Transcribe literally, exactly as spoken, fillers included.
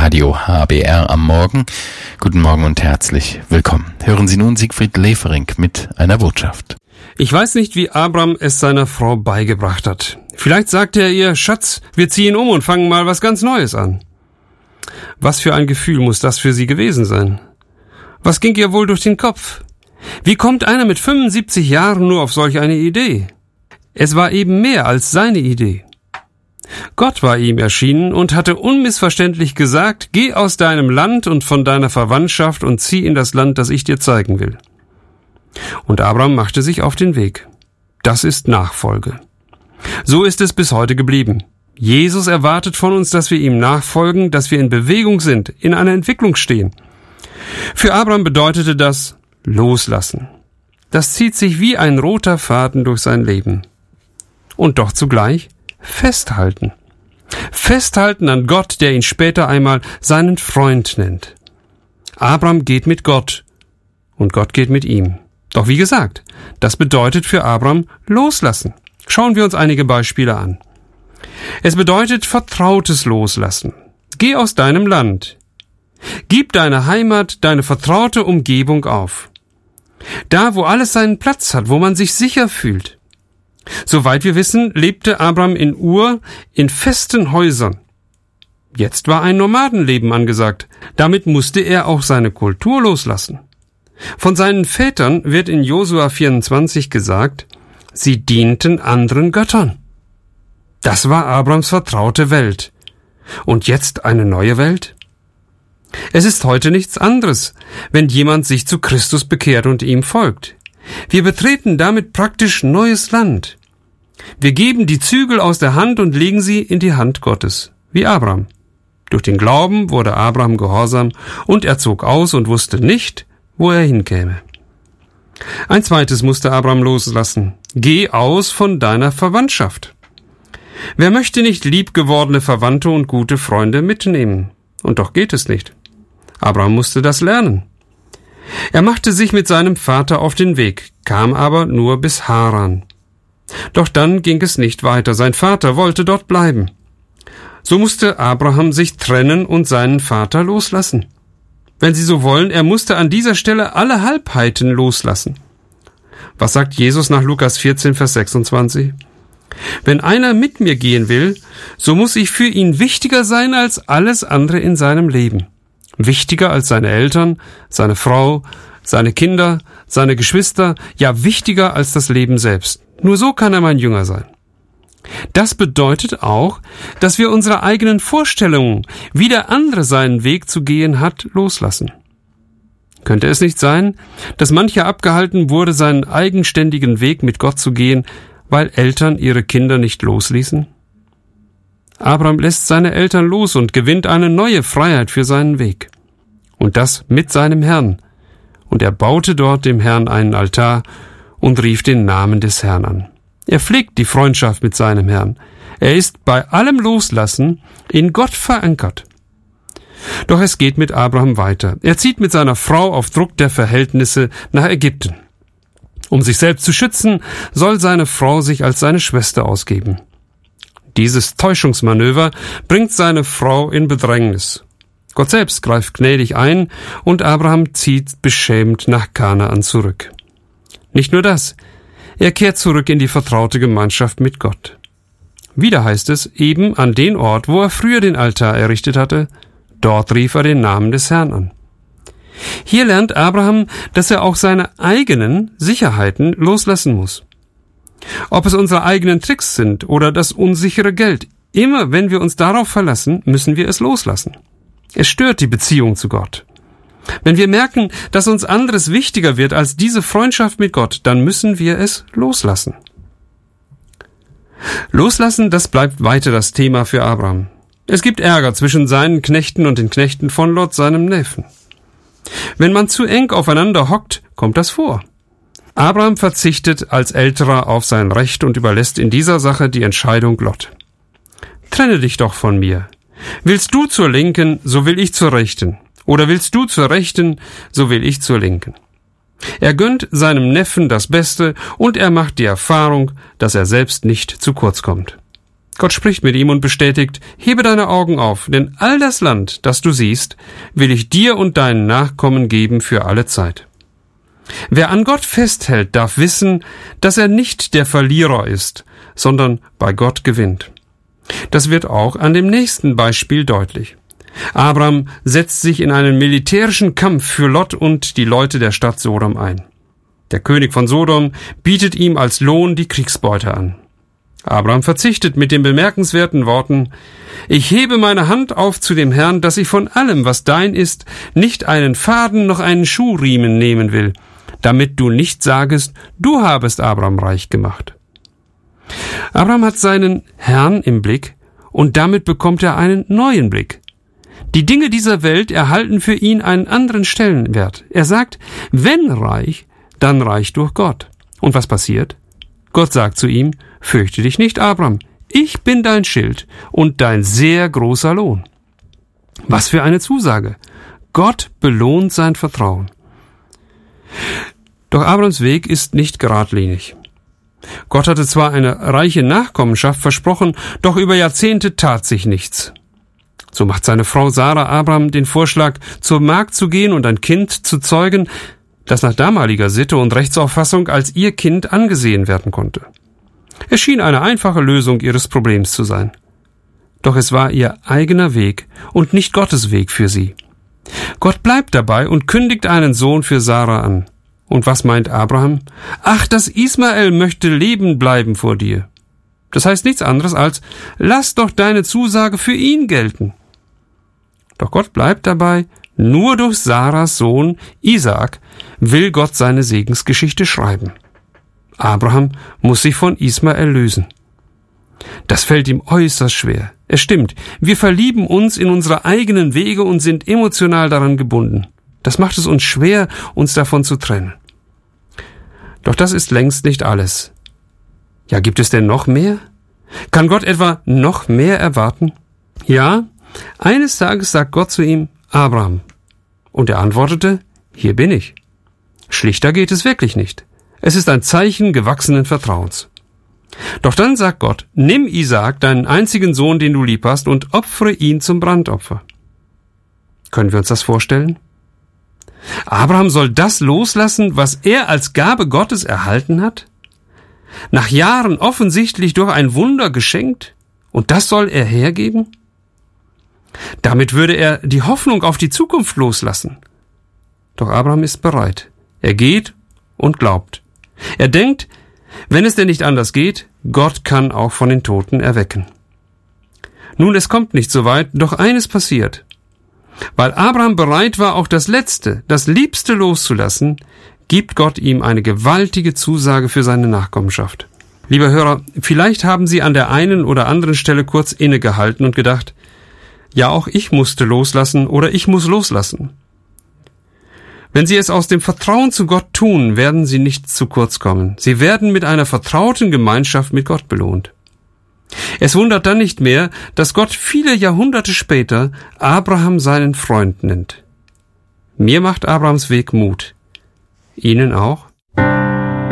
Radio H B R am Morgen. Guten Morgen und herzlich willkommen. Hören Sie nun Siegfried Levering mit einer Botschaft. Ich weiß nicht, wie Abram es seiner Frau beigebracht hat. Vielleicht sagte er ihr, Schatz, wir ziehen um und fangen mal was ganz Neues an. Was für ein Gefühl muss das für sie gewesen sein? Was ging ihr wohl durch den Kopf? Wie kommt einer mit fünfundsiebzig Jahren nur auf solch eine Idee? Es war eben mehr als seine Idee. Gott war ihm erschienen und hatte unmissverständlich gesagt, geh aus deinem Land und von deiner Verwandtschaft und zieh in das Land, das ich dir zeigen will. Und Abram machte sich auf den Weg. Das ist Nachfolge. So ist es bis heute geblieben. Jesus erwartet von uns, dass wir ihm nachfolgen, dass wir in Bewegung sind, in einer Entwicklung stehen. Für Abram bedeutete das Loslassen. Das zieht sich wie ein roter Faden durch sein Leben. Und doch zugleich Festhalten. Festhalten an Gott, der ihn später einmal seinen Freund nennt. Abram geht mit Gott und Gott geht mit ihm. Doch wie gesagt, das bedeutet für Abram Loslassen. Schauen wir uns einige Beispiele an. Es bedeutet vertrautes Loslassen. Geh aus deinem Land. Gib deine Heimat, deine vertraute Umgebung auf. Da, wo alles seinen Platz hat, wo man sich sicher fühlt. Soweit wir wissen, lebte Abram in Ur in festen Häusern. Jetzt war ein Nomadenleben angesagt. Damit musste er auch seine Kultur loslassen. Von seinen Vätern wird in Josua vierundzwanzig gesagt, sie dienten anderen Göttern. Das war Abrams vertraute Welt. Und jetzt eine neue Welt? Es ist heute nichts anderes, wenn jemand sich zu Christus bekehrt und ihm folgt. Wir betreten damit praktisch neues Land. Wir geben die Zügel aus der Hand und legen sie in die Hand Gottes, wie Abram. Durch den Glauben wurde Abram gehorsam und er zog aus und wusste nicht, wo er hinkäme. Ein zweites musste Abram loslassen. Geh aus von deiner Verwandtschaft. Wer möchte nicht liebgewordene Verwandte und gute Freunde mitnehmen? Und doch geht es nicht. Abram musste das lernen. Er machte sich mit seinem Vater auf den Weg, kam aber nur bis Haran. Doch dann ging es nicht weiter, sein Vater wollte dort bleiben. So musste Abraham sich trennen und seinen Vater loslassen. Wenn Sie so wollen, er musste an dieser Stelle alle Halbheiten loslassen. Was sagt Jesus nach Lukas vierzehn, Vers sechsundzwanzig? Wenn einer mit mir gehen will, so muss ich für ihn wichtiger sein als alles andere in seinem Leben. Wichtiger als seine Eltern, seine Frau, seine Kinder, seine Geschwister, ja wichtiger als das Leben selbst. Nur so kann er mein Jünger sein. Das bedeutet auch, dass wir unsere eigenen Vorstellungen, wie der andere seinen Weg zu gehen hat, loslassen. Könnte es nicht sein, dass mancher abgehalten wurde, seinen eigenständigen Weg mit Gott zu gehen, weil Eltern ihre Kinder nicht losließen? Abraham lässt seine Eltern los und gewinnt eine neue Freiheit für seinen Weg. Und das mit seinem Herrn. Und er baute dort dem Herrn einen Altar und rief den Namen des Herrn an. Er pflegt die Freundschaft mit seinem Herrn. Er ist bei allem Loslassen in Gott verankert. Doch es geht mit Abraham weiter. Er zieht mit seiner Frau auf Druck der Verhältnisse nach Ägypten. Um sich selbst zu schützen, soll seine Frau sich als seine Schwester ausgeben. Dieses Täuschungsmanöver bringt seine Frau in Bedrängnis. Gott selbst greift gnädig ein und Abraham zieht beschämt nach Kanaan zurück. Nicht nur das, er kehrt zurück in die vertraute Gemeinschaft mit Gott. Wieder heißt es, eben an den Ort, wo er früher den Altar errichtet hatte, dort rief er den Namen des Herrn an. Hier lernt Abraham, dass er auch seine eigenen Sicherheiten loslassen muss. Ob es unsere eigenen Tricks sind oder das unsichere Geld, immer wenn wir uns darauf verlassen, müssen wir es loslassen. Es stört die Beziehung zu Gott. Wenn wir merken, dass uns anderes wichtiger wird als diese Freundschaft mit Gott, dann müssen wir es loslassen. Loslassen, das bleibt weiter das Thema für Abraham. Es gibt Ärger zwischen seinen Knechten und den Knechten von Lot, seinem Neffen. Wenn man zu eng aufeinander hockt, kommt das vor. Abraham verzichtet als Älterer auf sein Recht und überlässt in dieser Sache die Entscheidung Lot. Trenne dich doch von mir. Willst du zur Linken, so will ich zur Rechten. Oder willst du zur Rechten, so will ich zur Linken. Er gönnt seinem Neffen das Beste und er macht die Erfahrung, dass er selbst nicht zu kurz kommt. Gott spricht mit ihm und bestätigt, hebe deine Augen auf, denn all das Land, das du siehst, will ich dir und deinen Nachkommen geben für alle Zeit. Wer an Gott festhält, darf wissen, dass er nicht der Verlierer ist, sondern bei Gott gewinnt. Das wird auch an dem nächsten Beispiel deutlich. Abraham setzt sich in einen militärischen Kampf für Lot und die Leute der Stadt Sodom ein. Der König von Sodom bietet ihm als Lohn die Kriegsbeute an. Abraham verzichtet mit den bemerkenswerten Worten, ich hebe meine Hand auf zu dem Herrn, dass ich von allem, was dein ist, nicht einen Faden noch einen Schuhriemen nehmen will, damit du nicht sagest, du habest Abraham reich gemacht. Abraham hat seinen Herrn im Blick und damit bekommt er einen neuen Blick. Die Dinge dieser Welt erhalten für ihn einen anderen Stellenwert. Er sagt, wenn reich, dann reich durch Gott. Und was passiert? Gott sagt zu ihm, fürchte dich nicht, Abraham, ich bin dein Schild und dein sehr großer Lohn. Was für eine Zusage! Gott belohnt sein Vertrauen. Doch Abrahams Weg ist nicht geradlinig. Gott hatte zwar eine reiche Nachkommenschaft versprochen, doch über Jahrzehnte tat sich nichts. So macht seine Frau Sarah Abraham den Vorschlag, zur Magd zu gehen und ein Kind zu zeugen, das nach damaliger Sitte und Rechtsauffassung als ihr Kind angesehen werden konnte. Es schien eine einfache Lösung ihres Problems zu sein. Doch es war ihr eigener Weg und nicht Gottes Weg für sie. Gott bleibt dabei und kündigt einen Sohn für Sarah an. Und was meint Abraham? Ach, das Ismael möchte leben bleiben vor dir. Das heißt nichts anderes als, lass doch deine Zusage für ihn gelten. Doch Gott bleibt dabei, nur durch Sarahs Sohn Isaak will Gott seine Segensgeschichte schreiben. Abraham muss sich von Ismael lösen. Das fällt ihm äußerst schwer. Es stimmt, wir verlieben uns in unsere eigenen Wege und sind emotional daran gebunden. Das macht es uns schwer, uns davon zu trennen. Doch das ist längst nicht alles. Ja, gibt es denn noch mehr? Kann Gott etwa noch mehr erwarten? Ja, eines Tages sagt Gott zu ihm, Abraham. Und er antwortete, hier bin ich. Schlichter geht es wirklich nicht. Es ist ein Zeichen gewachsenen Vertrauens. Doch dann sagt Gott, nimm Isaak, deinen einzigen Sohn, den du lieb hast, und opfere ihn zum Brandopfer. Können wir uns das vorstellen? Abraham soll das loslassen, was er als Gabe Gottes erhalten hat? Nach Jahren offensichtlich durch ein Wunder geschenkt? Und das soll er hergeben? Damit würde er die Hoffnung auf die Zukunft loslassen. Doch Abraham ist bereit. Er geht und glaubt. Er denkt, wenn es denn nicht anders geht, Gott kann auch von den Toten erwecken. Nun, es kommt nicht so weit, doch eines passiert. Weil Abraham bereit war, auch das Letzte, das Liebste loszulassen, gibt Gott ihm eine gewaltige Zusage für seine Nachkommenschaft. Lieber Hörer, vielleicht haben Sie an der einen oder anderen Stelle kurz innegehalten und gedacht, ja, auch ich musste loslassen oder ich muss loslassen. Wenn Sie es aus dem Vertrauen zu Gott tun, werden Sie nicht zu kurz kommen. Sie werden mit einer vertrauten Gemeinschaft mit Gott belohnt. Es wundert dann nicht mehr, dass Gott viele Jahrhunderte später Abraham seinen Freund nennt. Mir macht Abrahams Weg Mut. Ihnen auch?